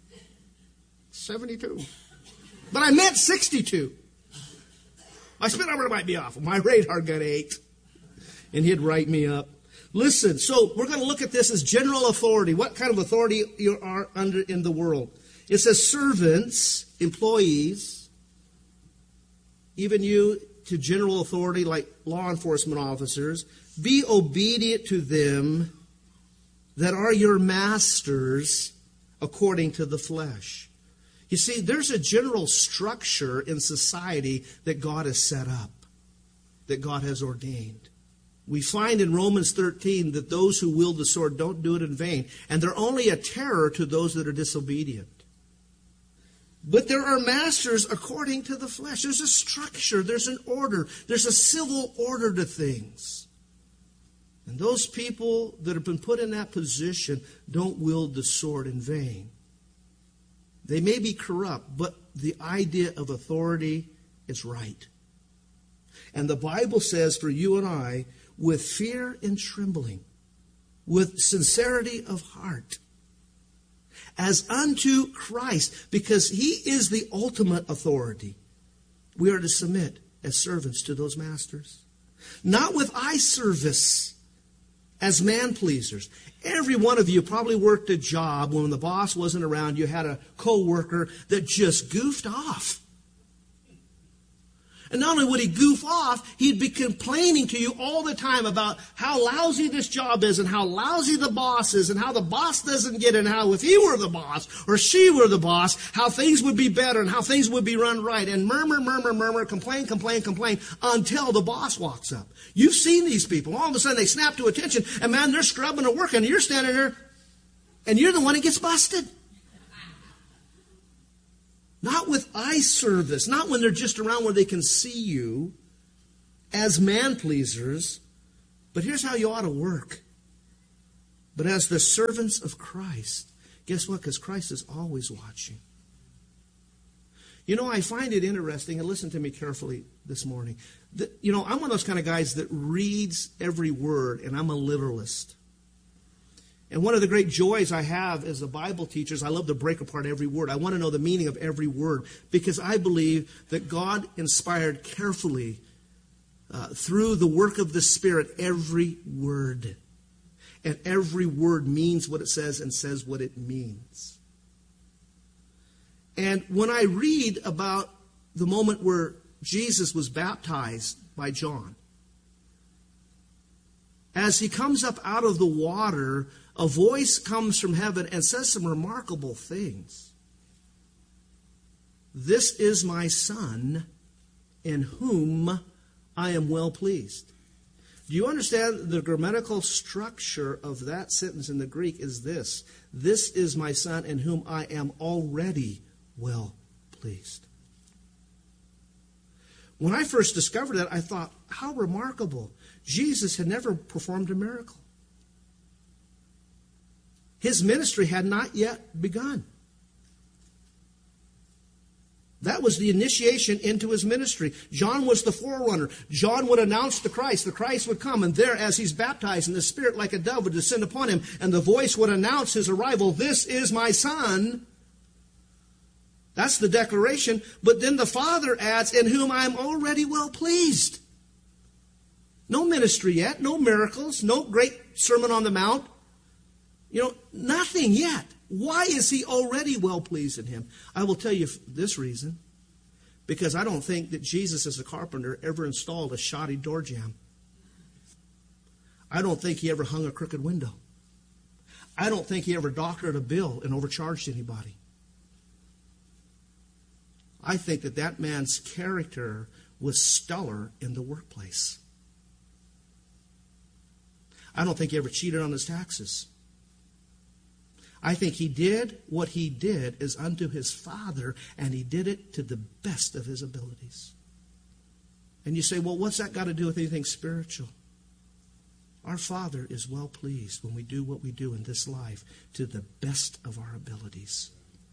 72. But I meant 62. My speedometer might be off. My radar got 8. And he'd write me up. Listen, so we're going to look at this as general authority. What kind of authority you are under in the world? It says servants, employees, even you to general authority like law enforcement officers, be obedient to them that are your masters according to the flesh. You see, there's a general structure in society that God has set up, that God has ordained. We find in Romans 13 that those who wield the sword don't do it in vain, and they're only a terror to those that are disobedient. But there are masters according to the flesh. There's a structure, there's an order, there's a civil order to things. And those people that have been put in that position don't wield the sword in vain. They may be corrupt, but the idea of authority is right. And the Bible says for you and I, with fear and trembling, with sincerity of heart, as unto Christ, because he is the ultimate authority, we are to submit as servants to those masters. Not with eye service, as man-pleasers. Every one of you probably worked a job when the boss wasn't around. You had a co-worker that just goofed off. And not only would he goof off, he'd be complaining to you all the time about how lousy this job is and how lousy the boss is and how the boss doesn't get it and how if he were the boss or she were the boss, how things would be better and how things would be run right. And murmur, complain until the boss walks up. You've seen these people. All of a sudden they snap to attention and man, they're scrubbing and working and you're standing there and you're the one that gets busted. Not with eye service, not when they're just around where they can see you as man-pleasers, but here's how you ought to work. But as the servants of Christ, guess what? Because Christ is always watching. You know, I find it interesting, and listen to me carefully this morning. I'm one of those kind of guys that reads every word, and I'm a literalist. And one of the great joys I have as a Bible teacher is I love to break apart every word. I want to know the meaning of every word because I believe that God inspired carefully through the work of the Spirit every word. And every word means what it says and says what it means. And when I read about the moment where Jesus was baptized by John, as he comes up out of the water, a voice comes from heaven and says some remarkable things. This is my Son, in whom I am well pleased. Do you understand the grammatical structure of that sentence in the Greek is this? This is my Son, in whom I am already well pleased. When I first discovered that, I thought, how remarkable. Jesus had never performed a miracle. His ministry had not yet begun. That was the initiation into his ministry. John was the forerunner. John would announce the Christ. The Christ would come, and there, as he's baptized, and the Spirit like a dove would descend upon him, and the voice would announce his arrival. This is my Son. That's the declaration. But then the Father adds, in whom I am already well pleased. No ministry yet, no miracles, no great Sermon on the Mount. Nothing yet. Why is he already well pleased in him? I will tell you this reason. Because I don't think that Jesus as a carpenter ever installed a shoddy door jamb. I don't think he ever hung a crooked window. I don't think he ever doctored a bill and overcharged anybody. I think that man's character was stellar in the workplace. I don't think he ever cheated on his taxes. I think he did what he did as unto his Father, and he did it to the best of his abilities. And you say, well, what's that got to do with anything spiritual? Our Father is well pleased when we do what we do in this life to the best of our abilities.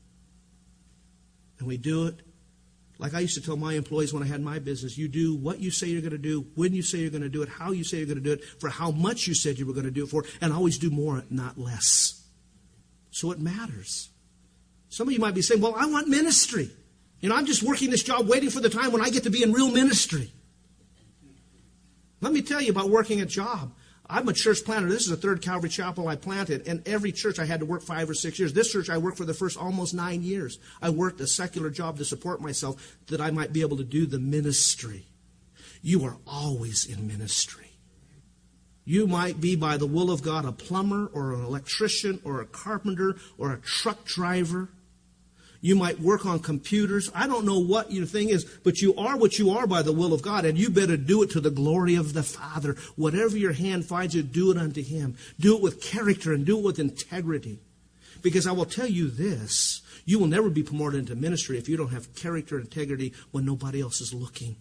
And we do it like I used to tell my employees when I had my business, you do what you say you're going to do, when you say you're going to do it, how you say you're going to do it, for how much you said you were going to do it for, and always do more, not less. So it matters. Some of you might be saying, well, I want ministry. I'm just working this job waiting for the time when I get to be in real ministry. Let me tell you about working a job. I'm a church planter. This is the third Calvary Chapel I planted. And every church I had to work 5 or 6 years. This church I worked for the first almost 9 years. I worked a secular job to support myself that I might be able to do the ministry. You are always in ministry. You might be, by the will of God, a plumber or an electrician or a carpenter or a truck driver. You might work on computers. I don't know what your thing is, but you are what you are by the will of God, and you better do it to the glory of the Father. Whatever your hand finds you, do it unto Him. Do it with character and do it with integrity. Because I will tell you this, you will never be promoted into ministry if you don't have character and integrity when nobody else is looking.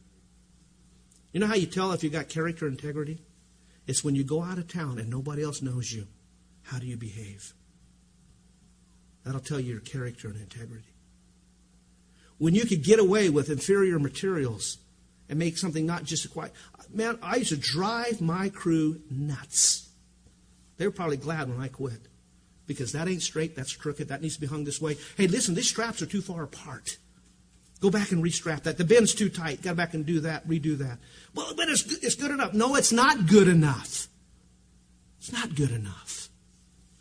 You know how you tell if you got character and integrity? It's when you go out of town and nobody else knows you. How do you behave? That'll tell you your character and integrity. When you could get away with inferior materials and make something not just quite... Man, I used to drive my crew nuts. They were probably glad when I quit. Because that ain't straight, that's crooked, that needs to be hung this way. Hey, listen, these straps are too far apart. Go back and restrap that. The bend's too tight. Got to back and do that, redo that. Well, but it's good enough. No, it's not good enough. It's not good enough.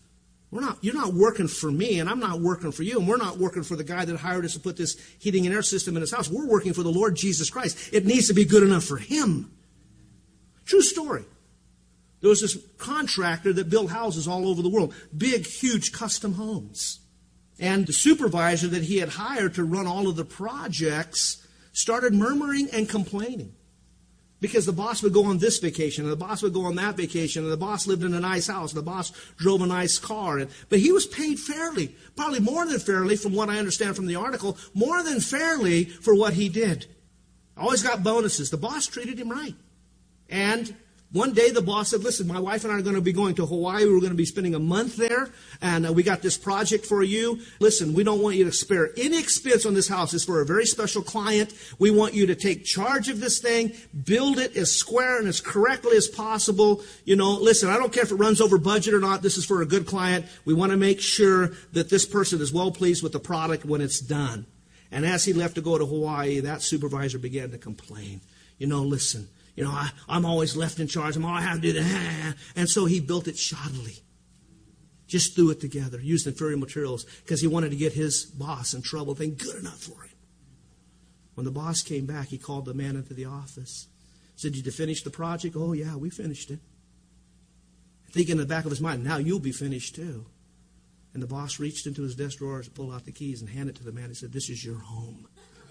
You're not working for me, and I'm not working for you, and we're not working for the guy that hired us to put this heating and air system in his house. We're working for the Lord Jesus Christ. It needs to be good enough for him. True story. There was this contractor that built houses all over the world, big, huge custom homes. And the supervisor that he had hired to run all of the projects started murmuring and complaining. Because the boss would go on this vacation, and the boss would go on that vacation, and the boss lived in a nice house, and the boss drove a nice car. But he was paid fairly, probably more than fairly from what I understand from the article, more than fairly for what he did. Always got bonuses. The boss treated him right. And one day the boss said, listen, my wife and I are going to be going to Hawaii. We're going to be spending a month there, and we got this project for you. Listen, we don't want you to spare any expense on this house. It's for a very special client. We want you to take charge of this thing, build it as square and as correctly as possible. Listen, I don't care if it runs over budget or not. This is for a good client. We want to make sure that this person is well pleased with the product when it's done. And as he left to go to Hawaii, that supervisor began to complain. Listen. I'm always left in charge. I have to do that. And so he built it shoddily. Just threw it together, used inferior materials, because he wanted to get his boss in trouble, think good enough for him. When the boss came back, he called the man into the office. Said, did you finish the project? Oh, yeah, we finished it. Thinking in the back of his mind, now you'll be finished too. And the boss reached into his desk drawers, pulled out the keys, and handed it to the man. He said, this is your home.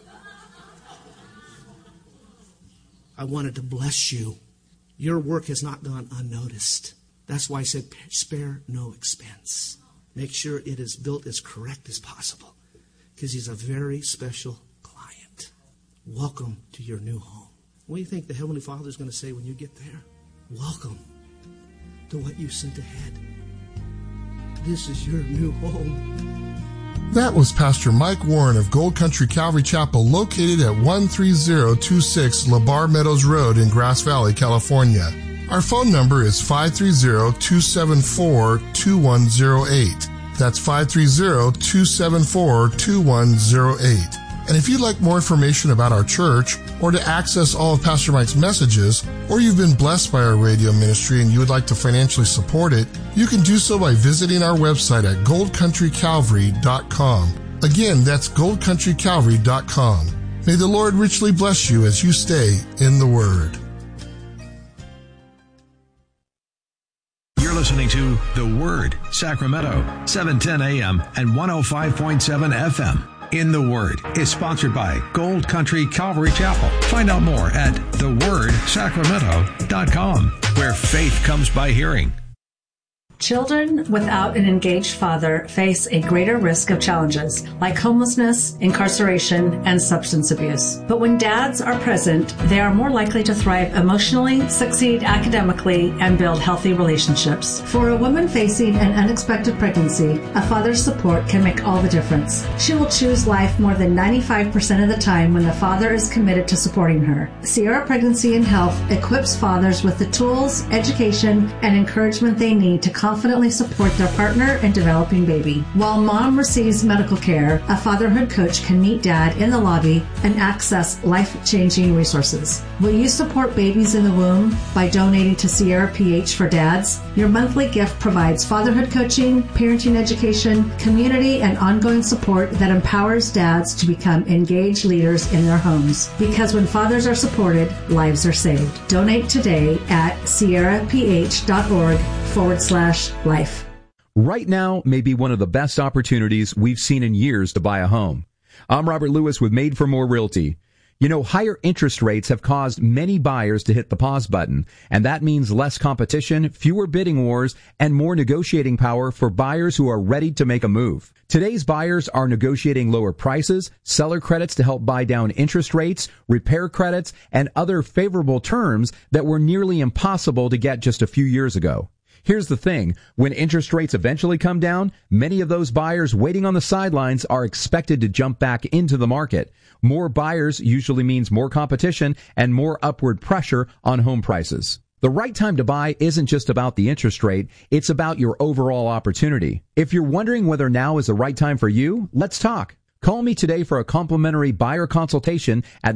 I wanted to bless you. Your work has not gone unnoticed. That's why I said spare no expense. Make sure it is built as correct as possible, because he's a very special client. Welcome to your new home. What do you think the Heavenly Father is going to say when you get there? Welcome to what you sent ahead. This is your new home. That was Pastor Mike Warren of Gold Country Calvary Chapel, located at 13026 LeBar Meadows Road in Grass Valley, California. Our phone number is 530-274-2108. That's 530-274-2108. And if you'd like more information about our church, or to access all of Pastor Mike's messages, or you've been blessed by our radio ministry and you would like to financially support it, you can do so by visiting our website at goldcountrycalvary.com. Again, that's goldcountrycalvary.com. May the Lord richly bless you as you stay in the Word. You're listening to The Word, Sacramento, 710 AM and 105.7 FM. In the Word is sponsored by Gold Country Calvary Chapel. Find out more at thewordsacramento.com, where faith comes by hearing. Children without an engaged father face a greater risk of challenges like homelessness, incarceration, and substance abuse. But when dads are present, they are more likely to thrive emotionally, succeed academically, and build healthy relationships. For a woman facing an unexpected pregnancy, a father's support can make all the difference. She will choose life more than 95% of the time when the father is committed to supporting her. Sierra Pregnancy and Health equips fathers with the tools, education, and encouragement they need to confidently support their partner in developing baby. While mom receives medical care, a fatherhood coach can meet dad in the lobby and access life-changing resources. Will you support babies in the womb by donating to Sierra PH for Dads? Your monthly gift provides fatherhood coaching, parenting education, community, and ongoing support that empowers dads to become engaged leaders in their homes. Because when fathers are supported, lives are saved. Donate today at sierraph.org/life. Right now may be one of the best opportunities we've seen in years to buy a home. I'm Robert Lewis with Made for More Realty. You know, higher interest rates have caused many buyers to hit the pause button, and that means less competition, fewer bidding wars, and more negotiating power for buyers who are ready to make a move. Today's buyers are negotiating lower prices, seller credits to help buy down interest rates, repair credits, and other favorable terms that were nearly impossible to get just a few years ago. Here's the thing. When interest rates eventually come down, many of those buyers waiting on the sidelines are expected to jump back into the market. More buyers usually means more competition and more upward pressure on home prices. The right time to buy isn't just about the interest rate, it's about your overall opportunity. If you're wondering whether now is the right time for you, let's talk. Call me today for a complimentary buyer consultation at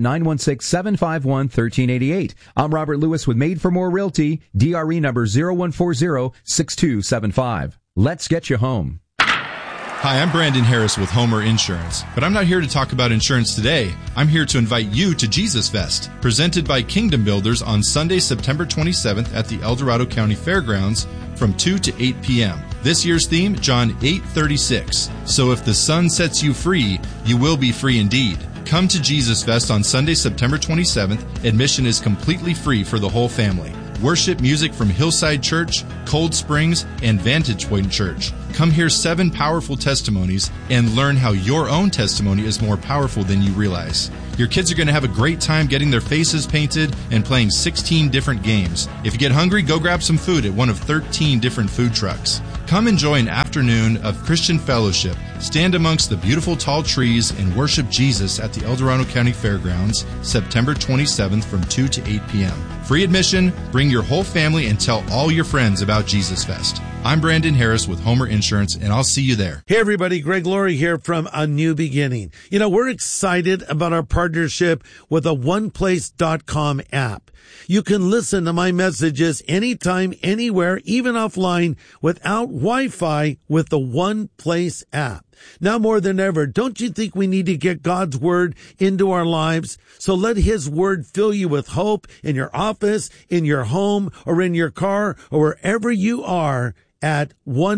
916-751-1388. I'm Robert Lewis with Made for More Realty, DRE number 0140-6275. Let's get you home. Hi, I'm Brandon Harris with Homer Insurance, but I'm not here to talk about insurance today. I'm here to invite you to Jesus Fest, presented by Kingdom Builders on Sunday, September 27th at the El Dorado County Fairgrounds from 2 to 8 p.m. This year's theme, John 8:36. So if the Son sets you free, you will be free indeed. Come to Jesus Fest on Sunday, September 27th. Admission is completely free for the whole family. Worship music from Hillside Church, Cold Springs, and Vantage Point Church. Come hear 7 powerful testimonies and learn how your own testimony is more powerful than you realize. Your kids are going to have a great time getting their faces painted and playing 16 different games. If you get hungry, go grab some food at one of 13 different food trucks. Come enjoy an afternoon of Christian fellowship. Stand amongst the beautiful tall trees and worship Jesus at the El Dorado County Fairgrounds, September 27th from 2 to 8 p.m. Free admission, bring your whole family, and tell all your friends about Jesus Fest. I'm Brandon Harris with Homer Insurance, and I'll see you there. Hey everybody, Greg Laurie here from A New Beginning. You know, we're excited about our partnership with the OnePlace.com app. You can listen to my messages anytime, anywhere, even offline, without Wi-Fi with the OnePlace app. Now more than ever, don't you think we need to get God's Word into our lives? So let His Word fill you with hope in your office, in your home, or in your car, or wherever you are at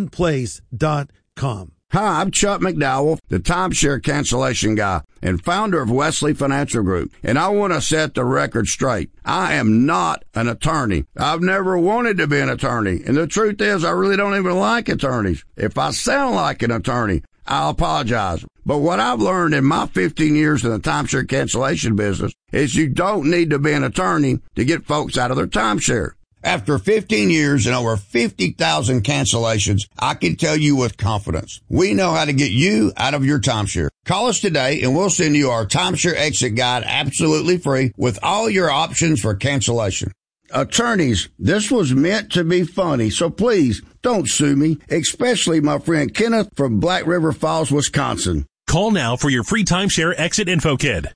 OnePlace.com. Hi, I'm Chuck McDowell, the timeshare cancellation guy and founder of Wesley Financial Group, and I want to set the record straight. I am not an attorney. I've never wanted to be an attorney, and the truth is I really don't even like attorneys. If I sound like an attorney, I'll apologize. But what I've learned in my 15 years in the timeshare cancellation business is you don't need to be an attorney to get folks out of their timeshare. After 15 years and over 50,000 cancellations, I can tell you with confidence, we know how to get you out of your timeshare. Call us today and we'll send you our timeshare exit guide absolutely free with all your options for cancellation. Attorneys, this was meant to be funny, so please don't sue me, especially my friend Kenneth from Black River Falls, Wisconsin. Call now for your free timeshare exit info kit.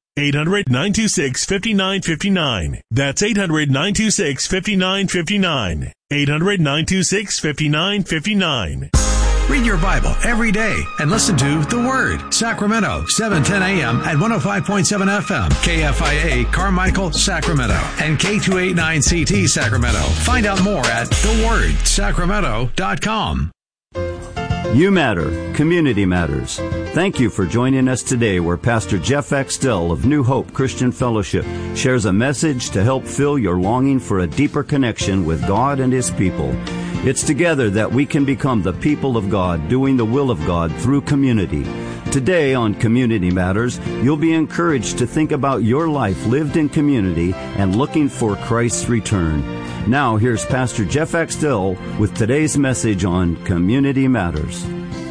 800-926-5959. That's 800-926-5959. 800-926-5959. Read your Bible every day and listen to The Word. Sacramento, 7:10 a.m. at 105.7 FM. KFIA, Carmichael, Sacramento. And K289CT, Sacramento. Find out more at thewordsacramento.com. You matter. Community matters. Thank you for joining us today where Pastor Jeff Axtell of New Hope Christian Fellowship shares a message to help fill your longing for a deeper connection with God and His people. It's together that we can become the people of God, doing the will of God through community. Today on Community Matters, you'll be encouraged to think about your life lived in community and looking for Christ's return. Now, here's Pastor Jeff Axtell with today's message on Community Matters.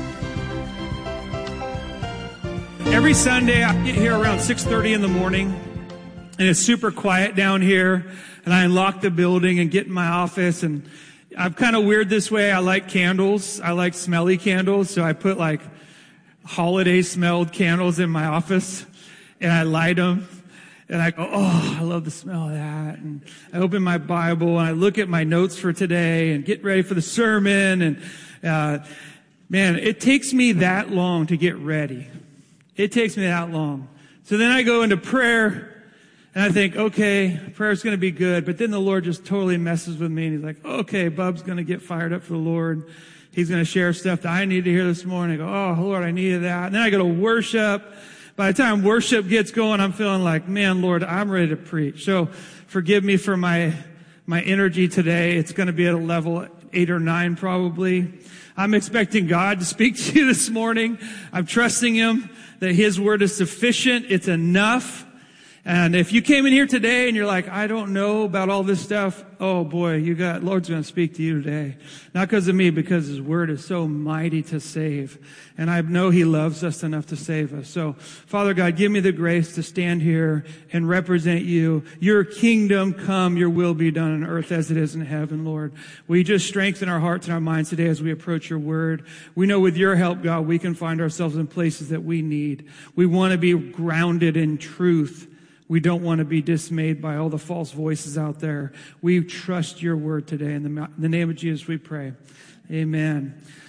Every Sunday, I get here around 6:30 in the morning, and it's super quiet down here, and I unlock the building and get in my office, and I'm kind of weird this way. I like candles. I like smelly candles, so I put like holiday-smelled candles in my office, and I light them. And I go, oh, I love the smell of that. And I open my Bible and I look at my notes for today and get ready for the sermon. And, man, it takes me that long to get ready. It takes me that long. So then I go into prayer and I think, okay, prayer's going to be good. But then the Lord just totally messes with me. And He's like, okay, Bub's going to get fired up for the Lord. He's going to share stuff that I need to hear this morning. I go, oh, Lord, I needed that. And then I go to worship. By the time worship gets going, I'm feeling like, man, Lord, I'm ready to preach. So forgive me for my energy today. It's going to be at a level 8 or 9 probably. I'm expecting God to speak to you this morning. I'm trusting Him that His word is sufficient. It's enough. And if you came in here today and you're like, I don't know about all this stuff, oh boy, Lord's going to speak to you today. Not because of me, because His word is so mighty to save. And I know He loves us enough to save us. So, Father God, give me the grace to stand here and represent You. Your kingdom come, Your will be done on earth as it is in heaven, Lord. Will You just strengthen our hearts and our minds today as we approach Your word? We know with Your help, God, we can find ourselves in places that we need. We want to be grounded in truth. We don't want to be dismayed by all the false voices out there. We trust Your word today. In the name of Jesus, we pray. Amen.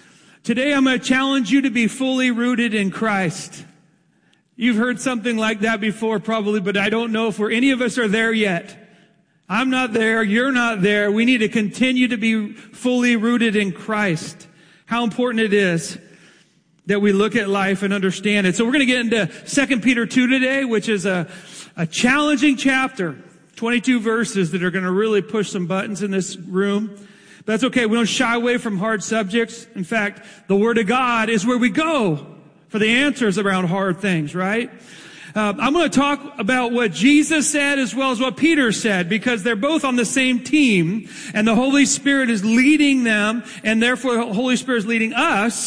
Today I'm going to challenge you to be fully rooted in Christ. You've heard something like that before probably, but I don't know if any of us are there yet. I'm not there. You're not there. We need to continue to be fully rooted in Christ. How important it is that we look at life and understand it. So we're going to get into 2 Peter 2 today, which is a challenging chapter. 22 verses that are going to really push some buttons in this room. But that's okay. We don't shy away from hard subjects. In fact, the Word of God is where we go for the answers around hard things, right? I'm going to talk about what Jesus said as well as what Peter said, because they're both on the same team, and the Holy Spirit is leading them, and therefore the Holy Spirit is leading us